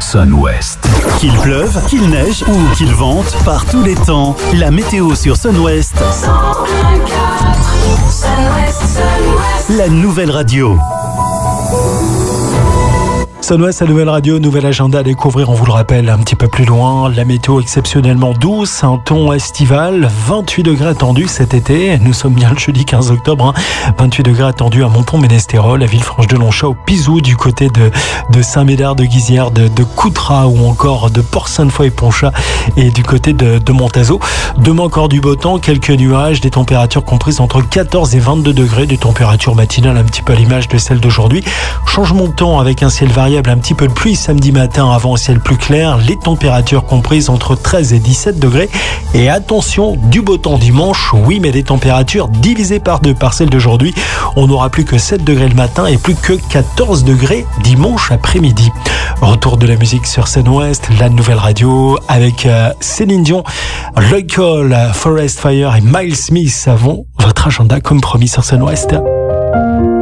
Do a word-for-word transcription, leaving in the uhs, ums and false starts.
Sun West. Qu'il pleuve, qu'il neige ou qu'il vente, par tous les temps, la météo sur Sun West. cent un virgule quatre, Sun West, Sun West. La nouvelle radio. Sun West, la nouvelle radio, nouvel agenda à découvrir, on vous le rappelle un petit peu plus loin. La météo exceptionnellement douce, un ton estival, vingt-huit degrés attendus cet été. Nous sommes bien le jeudi quinze octobre, hein. vingt-huit degrés attendus à Menton-Ménestérol, à Villefranche-de-Longchat, au Pizou, du côté de, de Saint-Médard, de Guizières, de, de Coutras ou encore de Port-Sainte-Foy-et-Ponchat et du côté de, de Montazo. Demain encore du beau temps, quelques nuages, des températures comprises entre quatorze et vingt-deux degrés, des températures matinales un petit peu à l'image de celles d'aujourd'hui. Changement de temps avec un ciel variable, un petit peu de pluie samedi matin avant un ciel plus clair, les températures comprises entre treize et dix-sept degrés. Et attention, du beau temps dimanche, oui, mais des températures divisées par deux par celles d'aujourd'hui. On n'aura plus que sept degrés le matin et plus que quatorze degrés dimanche après-midi. Retour de la musique sur Sun West, la nouvelle radio avec euh, Céline Dion, Lloyd Cole, Forest Fire et Miles Smith avant votre agenda comme promis sur Sun West.